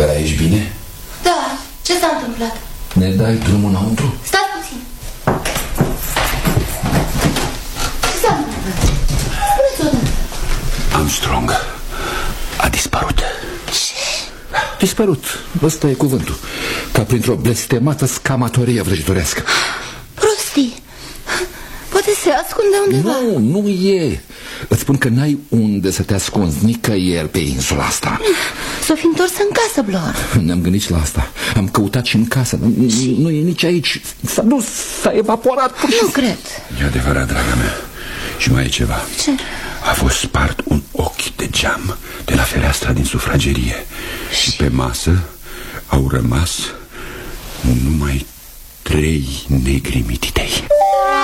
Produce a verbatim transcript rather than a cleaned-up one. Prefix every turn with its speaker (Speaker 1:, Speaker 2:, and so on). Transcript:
Speaker 1: Vera, ești bine?
Speaker 2: Da, ce s-a întâmplat?
Speaker 1: Ne dai drumul înăuntru?
Speaker 2: Stați puțin. Ce s-a întâmplat? Spuneți odată.
Speaker 1: Armstrong a dispărut.
Speaker 2: Ce?
Speaker 1: Dispărut, ăsta e cuvântul. Ca printr-o blestemată scamatorie vrăjitorească.
Speaker 2: Prostii. Poate se ascunde undeva.
Speaker 1: Nu, nu e. Îți spun că n-ai unde să te ascunzi nicăieri pe insula asta.
Speaker 2: S-o fi întors în casă, Blor.
Speaker 1: Ne-am gândit și la asta. Am căutat și în casă. Nu e nici aici. S-a dus, s-a evaporat.
Speaker 2: Nu cred.
Speaker 1: E adevărat, draga mea. Și mai e ceva.
Speaker 2: Ce?
Speaker 1: A fost spart un ochi de geam de la fereastra din sufragerie. Și pe masă au rămas numai trei negri mititei.